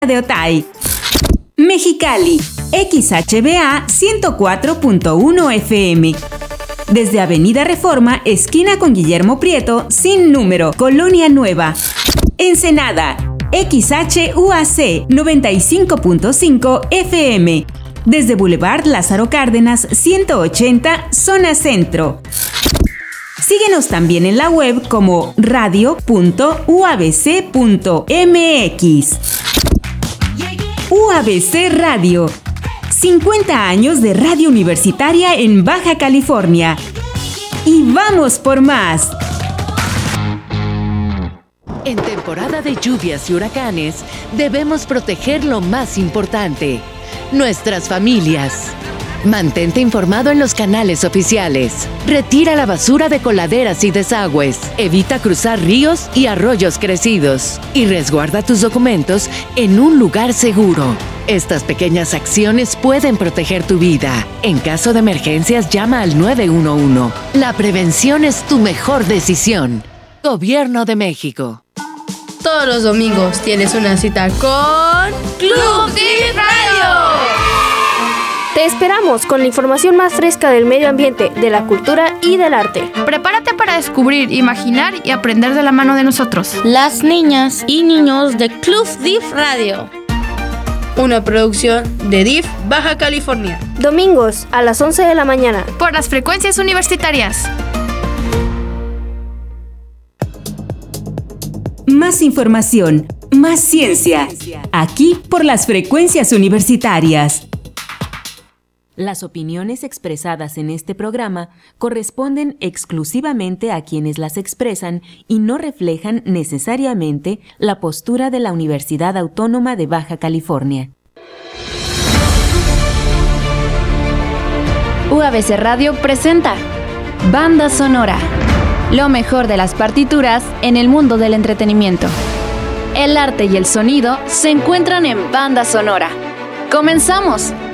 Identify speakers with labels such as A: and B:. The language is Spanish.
A: de Otay. Mexicali, XHBA 104.1 FM. Desde Avenida Reforma, esquina con Guillermo Prieto, sin número, Colonia Nueva. Ensenada, XHUAC 95.5 FM. Desde Boulevard Lázaro Cárdenas 180, zona centro. Síguenos también en la web como radio.uabc.mx. UABC Radio. 50 años de radio universitaria en Baja California. ¡Y vamos por más!
B: En temporada de lluvias y huracanes, debemos proteger lo más importante: nuestras familias. Mantente informado en los canales oficiales. Retira la basura de coladeras y desagües. Evita cruzar ríos y arroyos crecidos. Y resguarda tus documentos en un lugar seguro. Estas pequeñas acciones pueden proteger tu vida. En caso de emergencias, llama al 911. La prevención es tu mejor decisión. Gobierno de México.
C: Todos los domingos tienes una cita con Club DIF Radio.
D: Te esperamos con la información más fresca del medio ambiente, de la cultura y del arte.
E: Prepárate para descubrir, imaginar y aprender de la mano de nosotros,
F: las niñas y niños de Club DIF Radio.
C: Una producción de DIF Baja California.
D: Domingos a las 11 de la mañana.
E: Por las frecuencias universitarias.
A: Más información, más ciencia. Aquí por las frecuencias universitarias. Las opiniones expresadas en este programa corresponden exclusivamente a quienes las expresan y no reflejan necesariamente la postura de la Universidad Autónoma de Baja California.
G: UABC Radio presenta Banda Sonora, lo mejor de las partituras en el mundo del entretenimiento. El arte y el sonido se encuentran en Banda Sonora. ¡Comenzamos!